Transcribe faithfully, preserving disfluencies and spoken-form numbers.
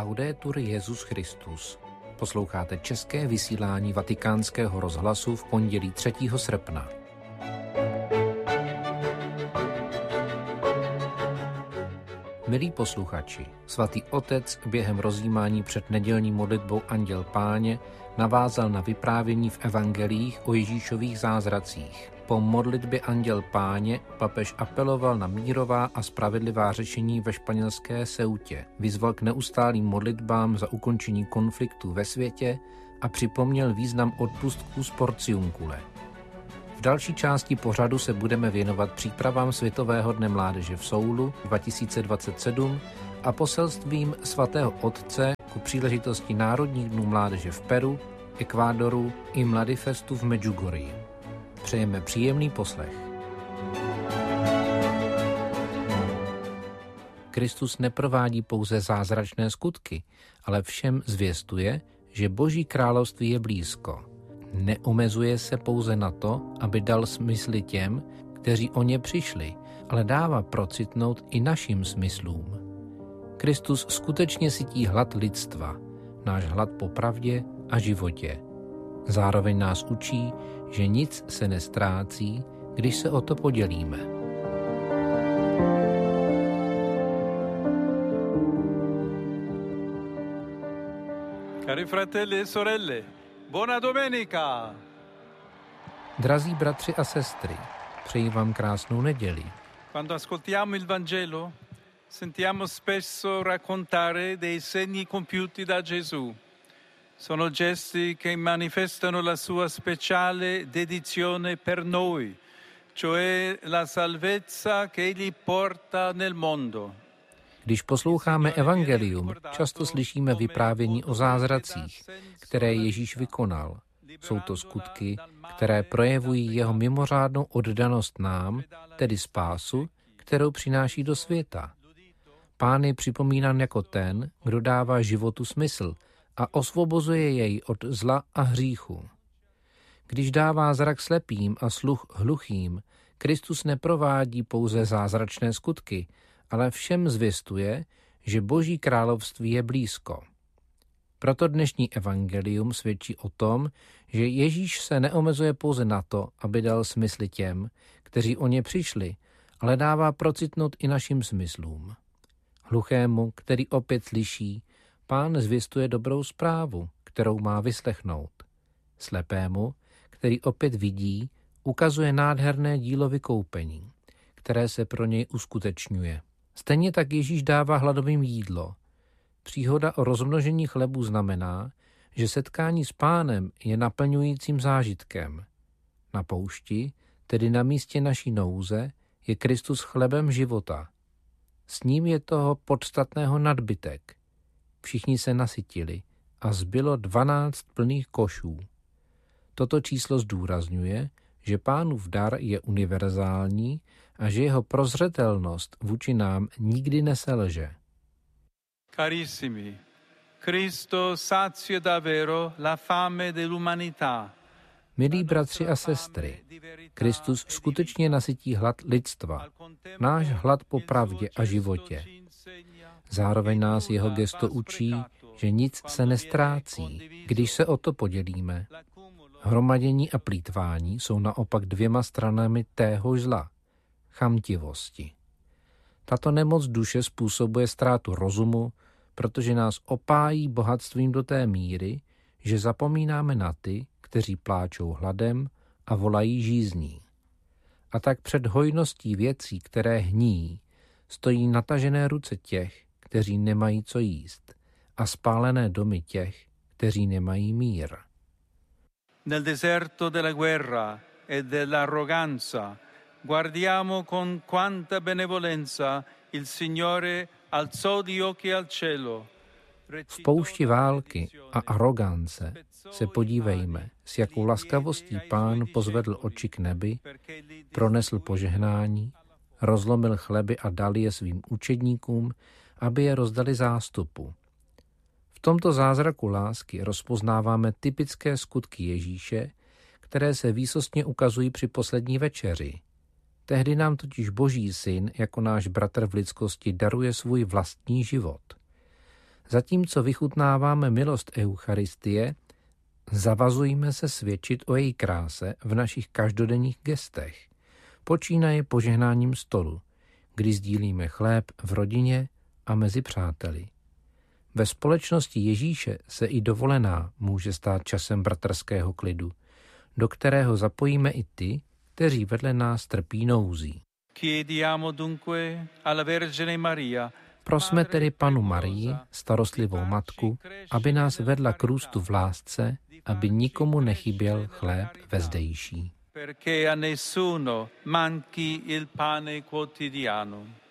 Laudetur Jesus Christus. Posloucháte české vysílání Vatikánského rozhlasu v pondělí třetího srpna. Milí posluchači, svatý otec během rozjímání před nedělní modlitbou Anděl Páně navázal na vyprávění v evangelích o Ježíšových zázracích. Po modlitbě Anděl Páně papež apeloval na mírová a spravedlivá řešení ve španělské Ceutě, vyzval k neustálým modlitbám za ukončení konfliktu ve světě a připomněl význam odpustků z porciuncule. V další části pořadu se budeme věnovat přípravám Světového dne mládeže v Soulu dva tisíce dvacet sedm a poselstvím svatého otce ku příležitosti Národních dnů mládeže v Peru, Ekvádoru i Mladifestu v Medjugorji. Přejeme příjemný poslech. Kristus neprovádí pouze zázračné skutky, ale všem zvěstuje, že Boží království je blízko. Neomezuje se pouze na to, aby dal smysly těm, kteří o ně přišli, ale dává procitnout i našim smyslům. Kristus skutečně sytí hlad lidstva, náš hlad po pravdě a životě. Zároveň nás učí, že nic se nestrácí, když se o to podělíme. Cari fratelli e sorelle, buona domenica! Drazí bratři a sestry, přeji vám krásnou neděli. Quando ascoltiamo il Vangelo, sentiamo spesso raccontare dei segni compiuti da Gesù. Sono gesti che manifestano la sua speciale dedizione per noi, cioè la salvezza che egli porta nel mondo. Když posloucháme evangelium, často slyšíme vyprávění o zázracích, které Ježíš vykonal. Jsou to skutky, které projevují jeho mimořádnou oddanost nám, tedy spásu, kterou přináší do světa. Pán je připomínán jako ten, kdo dává životu smysl a osvobozuje jej od zla a hříchu. Když dává zrak slepým a sluch hluchým, Kristus neprovádí pouze zázračné skutky, ale všem zvěstuje, že Boží království je blízko. Proto dnešní evangelium svědčí o tom, že Ježíš se neomezuje pouze na to, aby dal smysly těm, kteří o ně přišli, ale dává procitnout i našim smyslům. Hluchému, který opět slyší, Pán zvěstuje dobrou zprávu, kterou má vyslechnout. Slepému, který opět vidí, ukazuje nádherné dílo vykoupení, které se pro něj uskutečňuje. Stejně tak Ježíš dává hladovým jídlo. Příhoda o rozmnožení chlebu znamená, že setkání s Pánem je naplňujícím zážitkem. Na poušti, tedy na místě naší nouze, je Kristus chlebem života. S ním je toho podstatného nadbytek. Všichni se nasytili a zbylo dvanáct plných košů. Toto číslo zdůrazňuje, že Pánův dar je univerzální a že jeho prozřetelnost vůči nám nikdy neselže. Carissimi, Cristo sacia davvero la fame dell'umanità. Milí bratři a sestry, Kristus skutečně nasytí hlad lidstva, náš hlad po pravdě a životě. Zároveň nás jeho gesto učí, že nic se nestrácí, když se o to podělíme. Hromadění a plýtvání jsou naopak dvěma stranami téhož zla, chamtivosti. Tato nemoc duše způsobuje ztrátu rozumu, protože nás opájí bohatstvím do té míry, že zapomínáme na ty, kteří pláčou hladem a volají žízní. A tak před hojností věcí, které hníjí, stojí natažené ruce těch, kteří nemají co jíst, a spálené domy těch, kteří nemají mír. Nel deserto della guerra e dell'arroganza guardiamo con quanta benevolenza il Signore alzò gli occhi al cielo. V poušti války a arogance se podívejme, s jakou laskavostí Pán pozvedl oči k nebi, pronesl požehnání, rozlomil chleby a dal je svým učedníkům, aby je rozdali zástupu. V tomto zázraku lásky rozpoznáváme typické skutky Ježíše, které se výsostně ukazují při poslední večeři. Tehdy nám totiž Boží syn jako náš bratr v lidskosti daruje svůj vlastní život. Zatímco vychutnáváme milost Eucharistie, zavazujme se svědčit o její kráse v našich každodenních gestech. Počínaje požehnáním stolu, kdy sdílíme chléb v rodině a mezi přáteli. Ve společnosti Ježíše se i dovolená může stát časem bratrského klidu, do kterého zapojíme i ty, kteří vedle nás trpí nouzí. Prosme tedy Panu Marii, starostlivou matku, aby nás vedla k růstu v lásce, aby nikomu nechyběl chléb ve zdejší. Perché a nessuno manchi il pane quotidiano.